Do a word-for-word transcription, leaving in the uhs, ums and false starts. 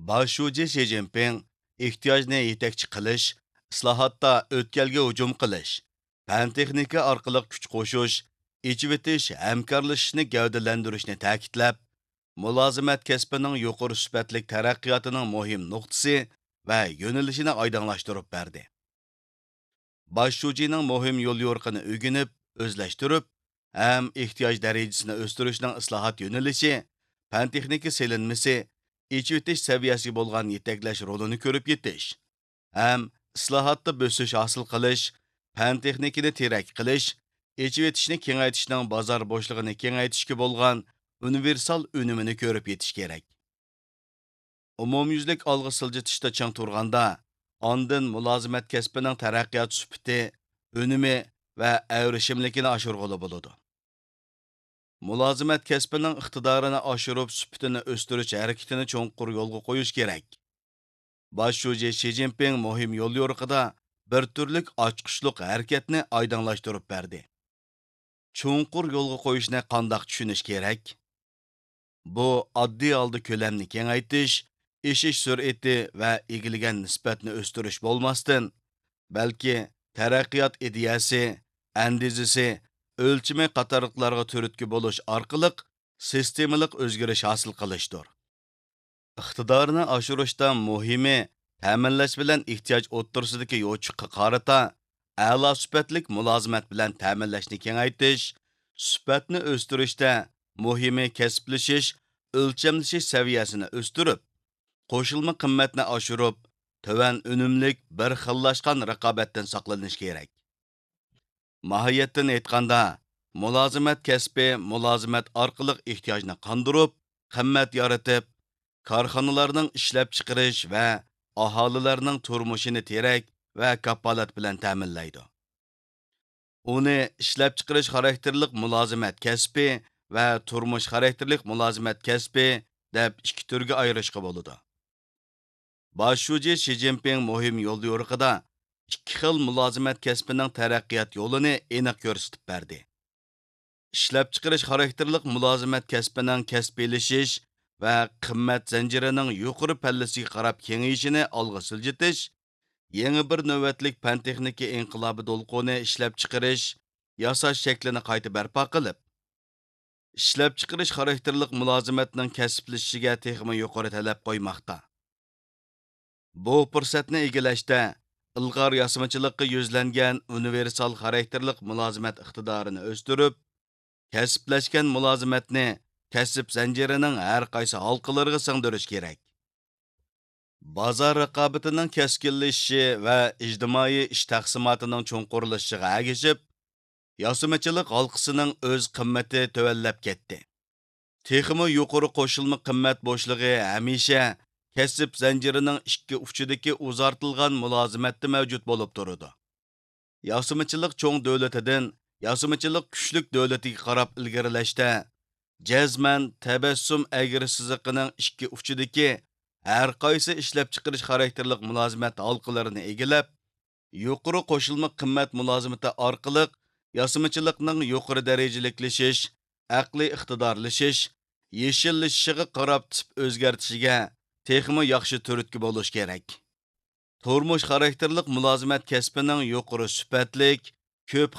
Bosh Şi Jinping ehtiyojni yetakchi qilish, islohotda o'tkalga hujum qilish, fan texnika orqali kuch qo'shish, echivetish, hamkorlashishni gavdalantirishni ta'kidlab, mulozimat kasbining yuqori sifatli taraqqiyotining muhim nuqtasi va yo'nalishini oydinlashtirib berdi. Bosh Shining muhim yo'l yo'riqini o'rganib, o'zlashtirib, ham ehtiyoj darajasini o'stirishning islohot yo'nalishi, fan texnika selinmasi, echivetish saviyasiga bo'lgan yetaklash rolini ko'rib yetish, ham islohotda bosish hosil qilish, fan texnikani terak qilish, echivetishni kengaytishning bozor bo'shlig'ini kengaytishga bo'lgan universal unumini ko'rib yetish kerak. Umumyuzlik olg'a siljitishda chang turganda, ondan mulozimat kasbining taraqqiyot sifati, unumi va avrishimlikini oshirg'ili bo'ladi. Mulozimat kasbining iqtidorini oshirib, sifatini o'stirish harakatini cho'nqur yo'lga qo'yish kerak. Bosh Şi Jinping muhim yo'l yo'riqida bir turlik ochqishliq harakatni oydinlashtirib berdi. Cho'nqur yo'lga qo'yishni qandoq tushunish kerak? Bu oddiy holda ko'lamni kengaytirish, eshish sur'ati va egilgan nisbatni o'stirish bo'lmasdan, balki taraqqiyot ideyasi, andizisi, o'lchimi qatorliqlarga turtki bo'lish orqali sistemalik o'zgarish hosil qilishdir. Iqtidorini oshirishda muhimi ta'minlash bilan ehtiyoj o'ttirsidagi yo'chiqqa qarata a'lo sifatlik mulozimat bilan ta'minlashni kengaytirish, sifatni o'stirishda muhimi kasblashish, o'lchamlashish saviyasini o'stirib, qo'shilma qimmatni oshirib, tuvan unumlik bir xillashgan raqobatdan saqlanish kerak. Mohiyatdan aytganda, mulozimat kasbi mulozimat orqali ehtiyojni qondirib, qimmat yaratib, korxonalarning ishlab chiqarish va aholilarning turmushini terak va kapolat bilan ta'minlaydi. Uni ishlab chiqarish xarakterlik mulozimat kasbi va turmush xarakterlik mulozimat kasbi deb ikki turga ayirishga bo'ladi. Bosh Şi Jinping muhim yo'l yo'riqida ikki xil mulozimat kasbining taraqqiyot yo'lini aniq ko'rsatib berdi. Ishlab chiqarish xarakterlik mulozimat kasbining kasbiylashish va qimmat zanjirining yuqori pallasiga qarab kengayishini olg'a siljitish, yangi bir navbatlik fan texnika inqilobi to'lqini ishlab chiqarish, yasash shaklini qayta barpo qilib, ishlab chiqarish xarakterlik mulozimatning kasblashishiga texmi yuqori talab qo'ymoqda. Bu fursatni egallashda ilg'or yasamachilikqa yuzlangan universal xarakterlik mulozimat iqtidorini o'stirib, kasblashgan mulozimatni kasb zanjirining har qaysi halqalariga singdirish kerak. Bozor raqobatining keskinlashishi va ijtimoiy ish taqsimotining cho'nqurlashishiga agishib, yasamachilik halqasining o'z qimmati tuvallab ketdi. Texmi yuqori qo'shilma qimmat bo'shlig'i hamisha kasb zanjirining ikki uchidagi uzartilgan mulozimatda mavjud bo'lib turadi. Yasamachilik cho'ng davlatidan yasamachilik kuchlik davlatiga qarab ilgarilashda jazman tabassum agri siziqining ikki uchidagi har qaysi ishlab chiqarish xarakterlik mulozimat halqalarini egallab, yuqori qo'shilma qimmat mulozimati orqali yasamachilikning yuqori darajaliklashish, aqliy iqtidorlashish, yeshillashishiga qarab tip o'zgartishiga texmi yaxshi turtki bo'lish kerak. Turmush xarakterlik mulozimat kasbining yuqori sifatlik, ko'p